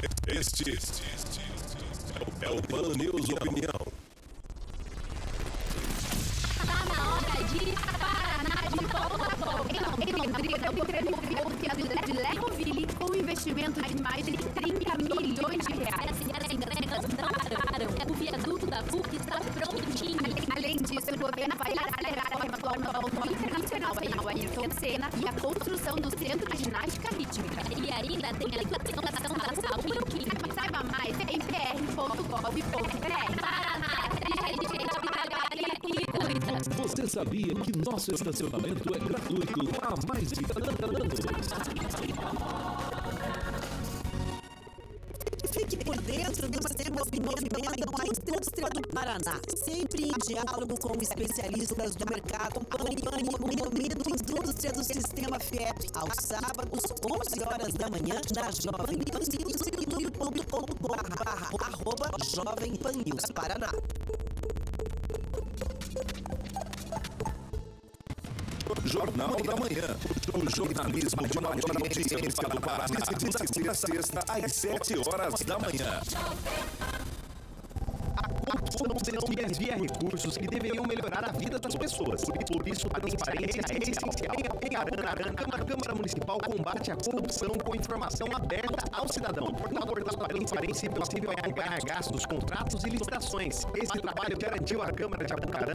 Este é o Pan News Opinião. Tá na hora de Paraná de Volta. Em Londrina, o governo de Lecoville, com um investimento de mais de 30 milhões de reais. As entregas não pararam. O viaduto da PUC está prontinho. Além disso, o governo vai acelerar a reforma do Automóvel Internacional Ayrton Senna e a construção do Centro de Ginástica Rítmica. E ainda tem a implantação da saúde. Saiba mais em pr.gov.br. Paraná, terra de gente que trabalha e cuida. Você sabia que nosso estacionamento é gratuito há mais de 30 anos? Fique por dentro do movimento da indústria do Paraná. Sempre em diálogo com especialistas do mercado. Acompanhe o movimento da indústria do Sistema FIEP. Aos sábados, 11 horas da manhã, na Jovem Pan News, @Jovem Pan News Paraná. Jornal da Manhã. O jornalismo de maior audiência do Paraná. De segunda a sexta, às 7 horas da manhã. A construção não desvia recursos que deveriam melhorar a vida das pessoas. Por isso, a transparência é essencial. Em Arana, a Câmara Municipal combate a corrupção com informação aberta ao cidadão. Por transparência é possível acompanhar gastos, contratos e licitações. Esse trabalho garantiu à Câmara de Apucarana